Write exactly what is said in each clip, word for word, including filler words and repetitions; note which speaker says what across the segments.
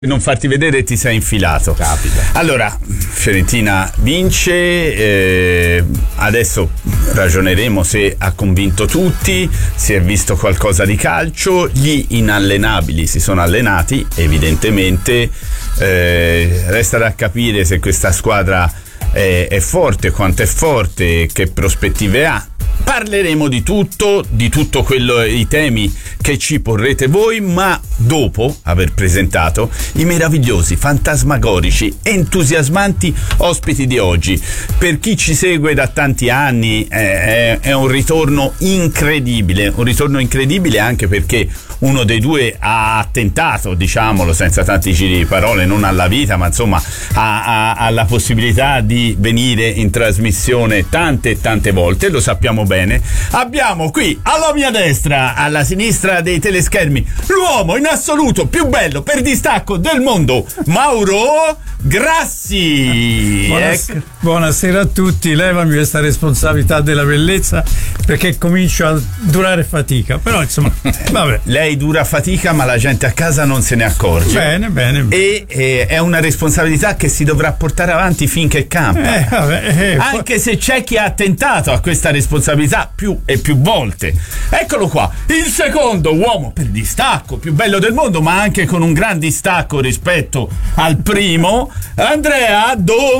Speaker 1: non farti vedere ti sei infilato.
Speaker 2: Capita.
Speaker 1: Allora, Fiorentina vince, eh, adesso ragioneremo se ha convinto tutti, si è visto qualcosa di calcio, gli inallenabili si sono allenati, evidentemente, eh, resta da capire se questa squadra è, è forte, quanto è forte, che prospettive ha. Parleremo di tutto, di tutto quello, i temi che ci porrete voi, ma dopo aver presentato i meravigliosi, fantasmagorici, entusiasmanti ospiti di oggi. Per chi ci segue da tanti anni è, è un ritorno incredibile, un ritorno incredibile anche perché uno dei due ha tentato, diciamolo senza tanti giri di parole, non alla vita, ma insomma ha, ha, ha la possibilità di venire in trasmissione tante e tante volte, lo sappiamo bene. Abbiamo qui alla mia destra, alla sinistra dei teleschermi, l'uomo in assoluto più bello per distacco del mondo, Mauro Grassi.
Speaker 3: Buonasera,
Speaker 1: ecco.
Speaker 3: Buonasera a tutti, levami questa responsabilità della bellezza perché comincio a durare fatica, però insomma vabbè.
Speaker 1: Lei dura fatica ma la gente a casa non se ne accorge.
Speaker 3: Bene, bene.
Speaker 1: E eh, è una responsabilità che si dovrà portare avanti finché campa.
Speaker 3: Eh, vabbè, eh,
Speaker 1: Anche se c'è chi ha attentato a questa responsabilità più e più volte. Eccolo qua, il secondo uomo per distacco più bello del mondo, ma anche con un gran distacco rispetto al primo, Andrea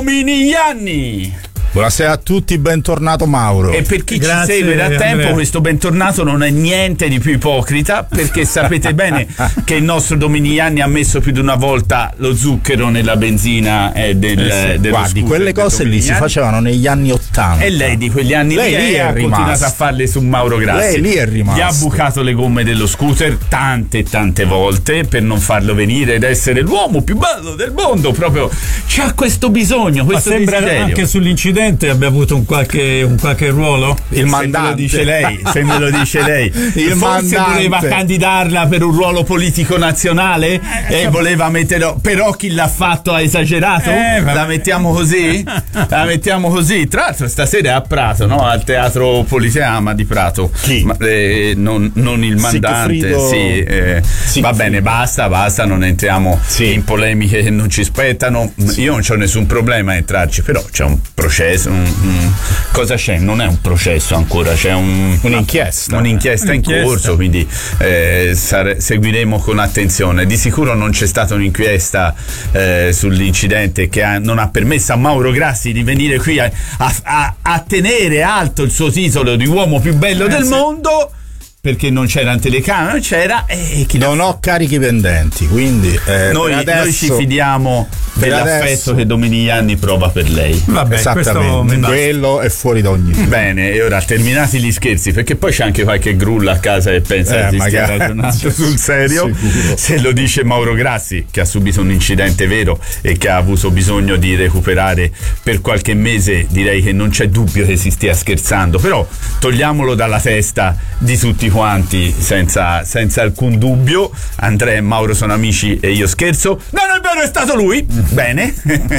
Speaker 1: Dominigliani.
Speaker 2: Buonasera a tutti, bentornato Mauro.
Speaker 1: E per chi
Speaker 3: Grazie,
Speaker 1: ci segue da
Speaker 3: Andrea.
Speaker 1: tempo, questo bentornato non è niente di più ipocrita, perché sapete bene che il nostro Dominigliani ha messo più di una volta lo zucchero nella benzina eh, del,
Speaker 2: Eh sì,
Speaker 1: dello
Speaker 2: guardi,
Speaker 1: scooter
Speaker 2: quelle
Speaker 1: del
Speaker 2: cose lì si
Speaker 1: Dominigliani.
Speaker 2: facevano negli anni ottanta.
Speaker 1: E lei di quegli anni
Speaker 2: Lei
Speaker 1: lì
Speaker 2: lì è
Speaker 1: ha continuato
Speaker 2: rimasta.
Speaker 1: a farle su Mauro Grassi.
Speaker 2: Lei lì è rimasta.
Speaker 1: Gli ha bucato le gomme dello scooter tante e tante volte per non farlo venire ed essere l'uomo più bello del mondo. Proprio c'ha questo bisogno,
Speaker 3: ma
Speaker 1: questo
Speaker 3: sembra
Speaker 1: desiderio.
Speaker 3: anche sull'incidente abbia avuto un qualche, un qualche ruolo.
Speaker 2: Il mandante.
Speaker 1: Se me lo dice lei, se me lo dice lei.
Speaker 2: Il
Speaker 1: Forse
Speaker 2: mandante.
Speaker 1: voleva candidarla per un ruolo politico nazionale e voleva metterlo, però chi l'ha fatto ha esagerato?
Speaker 3: Eh, vabbè.
Speaker 1: La mettiamo così? La mettiamo così. Tra l'altro stasera è a Prato, no? Al Teatro Politeama di Prato.
Speaker 2: Chi?
Speaker 1: Ma, eh, non, non il mandante.
Speaker 2: Sigfrido-
Speaker 1: Sì, eh, va
Speaker 2: Sigfrido.
Speaker 1: bene, basta, basta, non entriamo
Speaker 2: Sì.
Speaker 1: in polemiche che non ci spettano. Io non c'ho nessun problema a entrarci, però c'è un processo, un, un- cosa c'è? Non è un processo ancora, c'è un,
Speaker 2: Un'inchiesta.
Speaker 1: un'inchiesta in
Speaker 3: Un'inchiesta.
Speaker 1: corso, quindi eh, sare- seguiremo con attenzione. Di sicuro non c'è stata un'inchiesta eh, sull'incidente che ha- non ha permesso a Mauro Grassi di venire qui a, a- a- a tenere alto il suo titolo di uomo più bello
Speaker 3: Eh,
Speaker 1: del
Speaker 3: sì.
Speaker 1: mondo, perché non c'era in telecamera, non c'era, e chi l'ha
Speaker 2: Non ho carichi pendenti, quindi eh,
Speaker 1: noi,
Speaker 2: per adesso,
Speaker 1: noi ci fidiamo
Speaker 2: per
Speaker 1: dell'affetto
Speaker 2: adesso-
Speaker 1: che Dominigliani prova per lei.
Speaker 3: Vabbè, questo
Speaker 2: Esattamente,
Speaker 3: mi basta.
Speaker 2: quello è fuori da ogni
Speaker 1: Bene, e ora terminati gli scherzi, perché poi c'è anche qualche grulla a casa e pensa
Speaker 2: Eh,
Speaker 1: che si stia
Speaker 2: magari.
Speaker 1: ragionando sul serio.
Speaker 2: Sicuro.
Speaker 1: Se lo dice Mauro Grassi, che ha subito un incidente vero e che ha avuto bisogno di recuperare per qualche mese, direi che non c'è dubbio che si stia scherzando, però togliamolo dalla testa di tutti quanti senza, senza alcun dubbio. Andrea e Mauro sono amici e io scherzo. Non è vero, è stato lui. Bene.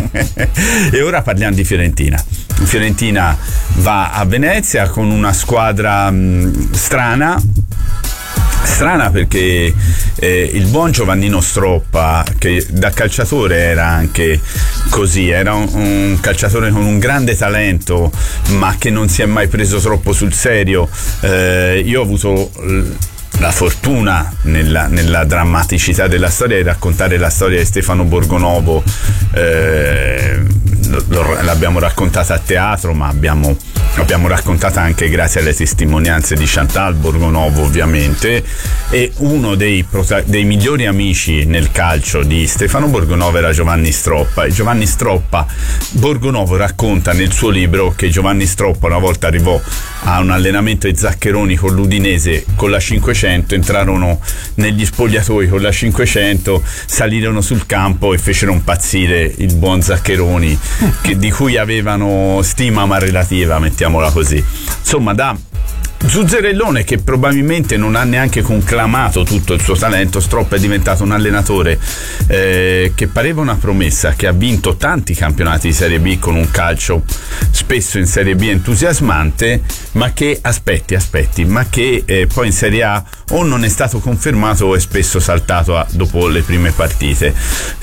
Speaker 1: E ora parliamo di Fiorentina. Fiorentina va a Venezia con una squadra mh, strana strana perché eh, il buon Giovannino Stroppa, che da calciatore era anche così, era un, un calciatore con un grande talento ma che non si è mai preso troppo sul serio. eh, io ho avuto l- la fortuna nella, nella drammaticità della storia di raccontare la storia di Stefano Borgonovo. eh, lo- lo- l'abbiamo raccontata a teatro, ma abbiamo l'abbiamo raccontata anche grazie alle testimonianze di Chantal Borgonovo, ovviamente. E uno dei, prota- dei migliori amici nel calcio di Stefano Borgonovo era Giovanni Stroppa, e Giovanni Stroppa Borgonovo racconta nel suo libro che Giovanni Stroppa una volta arrivò a un allenamento ai Zaccheroni con l'Udinese con la cinquecento, entrarono negli spogliatoi con la cinquecento, salirono sul campo e fecero impazzire il buon Zaccheroni, che, di cui avevano stima ma relativa, mettiamola così. Insomma, da Zuzzerellone, che probabilmente non ha neanche conclamato tutto il suo talento. Strop è diventato un allenatore eh, che pareva una promessa, che ha vinto tanti campionati di Serie B con un calcio spesso in Serie B entusiasmante, ma che aspetti, aspetti, ma che eh, poi in Serie A o non è stato confermato o è spesso saltato a, dopo le prime partite.